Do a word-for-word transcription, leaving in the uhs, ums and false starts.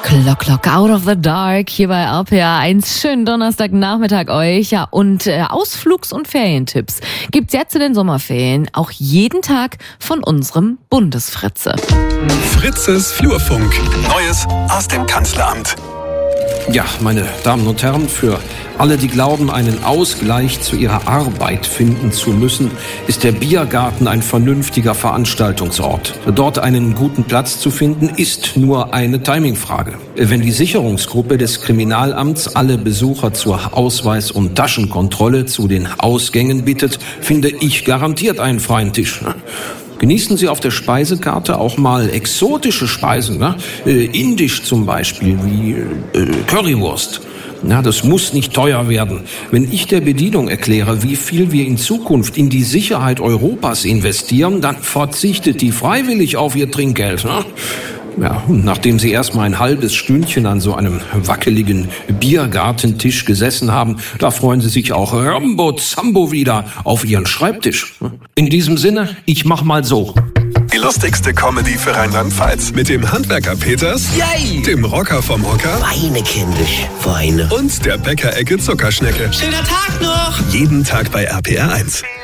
Clock, Clock, out of the dark, hier bei R P R eins. Schönen Donnerstagnachmittag euch. Ja, und äh, Ausflugs- und Ferientipps gibt's jetzt in den Sommerferien auch jeden Tag von unserem Bundesfritze. Fritzes Flurfunk. Neues aus dem Kanzleramt. Ja, meine Damen und Herren, für alle, die glauben, einen Ausgleich zu ihrer Arbeit finden zu müssen, ist der Biergarten ein vernünftiger Veranstaltungsort. Dort einen guten Platz zu finden, ist nur eine Timingfrage. Wenn die Sicherungsgruppe des Kriminalamts alle Besucher zur Ausweis- und Taschenkontrolle zu den Ausgängen bittet, finde ich garantiert einen freien Tisch. Genießen Sie auf der Speisekarte auch mal exotische Speisen, ne? Äh, indisch zum Beispiel, wie äh, Currywurst. Na, das muss nicht teuer werden. Wenn ich der Bedienung erkläre, wie viel wir in Zukunft in die Sicherheit Europas investieren, dann verzichtet die freiwillig auf ihr Trinkgeld. Ne? Ja, und nachdem sie erst mal ein halbes Stündchen an so einem wackeligen Biergartentisch gesessen haben, da freuen sie sich auch Rambo Zambo wieder auf ihren Schreibtisch. In diesem Sinne, ich mach mal so. Die lustigste Comedy für Rheinland-Pfalz. Mit dem Handwerker Peters, Yay! dem Rocker vom Hocker Weine, kindisch, Weine. und der Bäckerecke Zuckerschnecke. Schöner Tag noch! Jeden Tag bei R P R eins.